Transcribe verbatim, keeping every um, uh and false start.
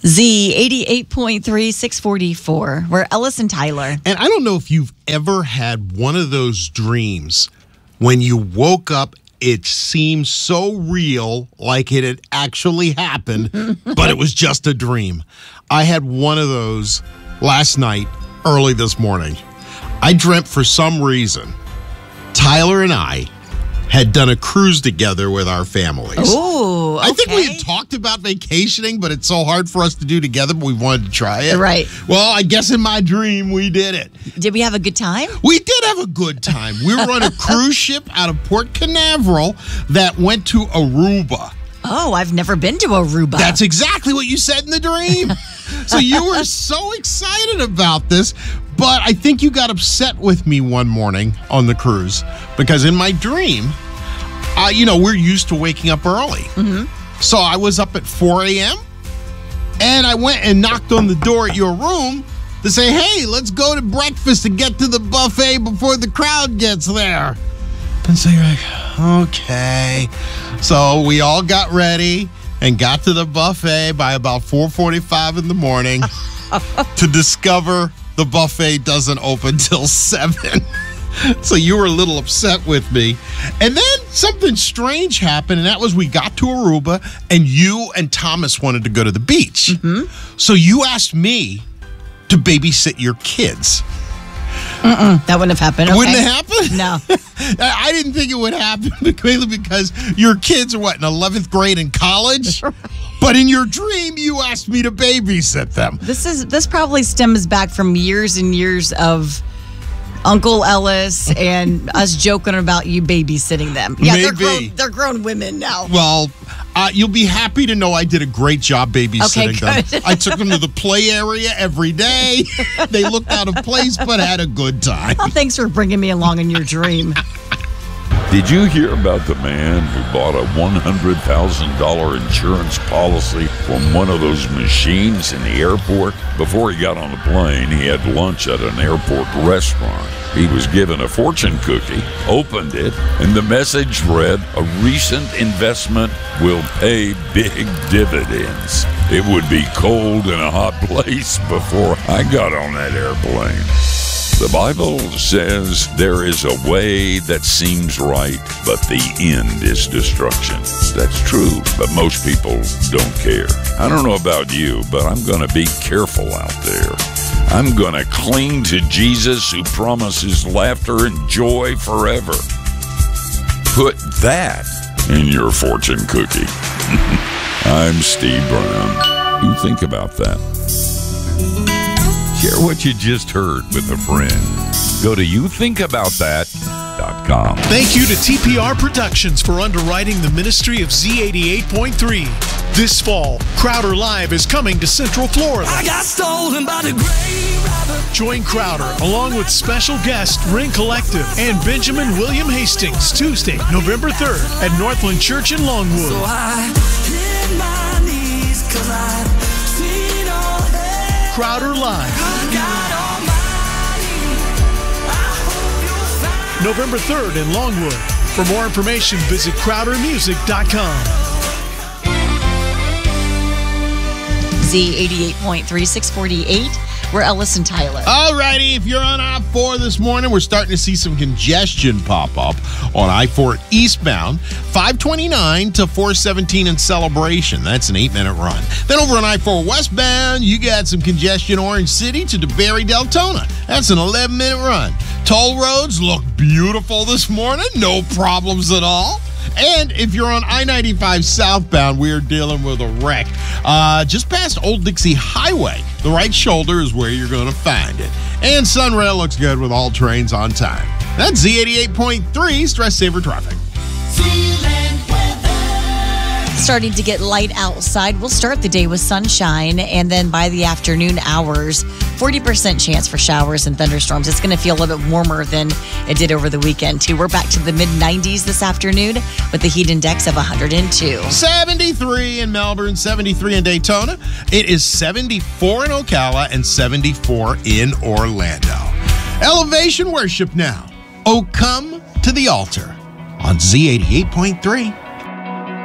Z eighty-eight point three, six forty-four. We're Ellis and Tyler. And I don't know if you've ever had one of those dreams when you woke up, it seemed so real, like it had actually happened, but it was just a dream. I had one of those last night, early this morning. I dreamt for some reason Tyler and I had done a cruise together with our families. Ooh, okay. I think we had talked about vacationing, but it's so hard for us to do together, but we wanted to try it. Right. Well, I guess in my dream, we did it. Did we have a good time? We did have a good time. We were on a cruise ship out of Port Canaveral that went to Aruba. Oh, I've never been to Aruba. That's exactly what you said in the dream. So you were so excited about this, but I think you got upset with me one morning on the cruise because in my dream, uh, you know, we're used to waking up early. Mm-hmm. So I was up at four a.m. and I went and knocked on the door at your room to say, hey, let's go to breakfast and get to the buffet before the crowd gets there. And so you're like, okay. So we all got ready and got to the buffet by about four forty-five in the morning to discover the buffet doesn't open till seven. So you were a little upset with me. And then something strange happened, and that was we got to Aruba, and you and Thomas wanted to go to the beach. Mm-hmm. So you asked me to babysit your kids. Mm-mm, that wouldn't have happened. Okay. Wouldn't it happen? No. I didn't think it would happen, mainly because your kids are, what, in eleventh grade in college? Right. But in your dream, you asked me to babysit them. This is this probably stems back from years and years of Uncle Ellis and us joking about you babysitting them. Yeah, Maybe. they're grown, they're grown women now. Well, uh, you'll be happy to know I did a great job babysitting Okay, them. I took them to the play area every day. They looked out of place, but had a good time. Oh, thanks for bringing me along in your dream. Did you hear about the man who bought a one hundred thousand dollars insurance policy from one of those machines in the airport? Before he got on the plane, he had lunch at an airport restaurant. He was given a fortune cookie, opened it, and the message read, "A recent investment will pay big dividends." It would be cold in a hot place before I got on that airplane. The Bible says there is a way that seems right, but the end is destruction. That's true, but most people don't care. I don't know about you, but I'm going to be careful out there. I'm going to cling to Jesus, who promises laughter and joy forever. Put that in your fortune cookie. I'm Steve Brown. You think about that. Share what you just heard with a friend. Go to you think about that dot com. Thank you to T P R Productions for underwriting the ministry of Z eighty-eight point three. This fall, Crowder Live is coming to Central Florida. I got stolen by the grave robber. Join Crowder along with special guest Ring Collective and Benjamin William Hastings Tuesday, November third at Northland Church in Longwood. So I hit my knees 'cause I seen all hell. Crowder Live. God Almighty, I hope you'll find November third in Longwood. For more information, visit crowder music dot com. Z eighty-eight point three, six forty-eight. We're Ellis and Tyler. All righty, if you're on I four this morning, we're starting to see some congestion pop up on I four eastbound, five twenty-nine to four seventeen in Celebration. That's an eight-minute run. Then over on I four westbound, you got some congestion Orange City to DeBerry Deltona. That's an eleven-minute run. Toll roads look beautiful this morning. No problems at all. And if you're on I ninety-five southbound, we are dealing with a wreck. Uh, just past Old Dixie Highway, the right shoulder is where you're going to find it. And Sunrail looks good with all trains on time. That's Z eighty-eight point three, Stress Saver Traffic. Starting to get light outside. We'll start the day with sunshine, and then by the afternoon hours, forty percent chance for showers and thunderstorms. It's going to feel a little bit warmer than it did over the weekend, too. We're back to the mid nineties this afternoon with the heat index of one hundred two. seventy-three in Melbourne, seventy-three in Daytona. It is seventy-four in Ocala and seventy-four in Orlando. Elevation worship now. Oh, come to the altar on Z eighty-eight point three.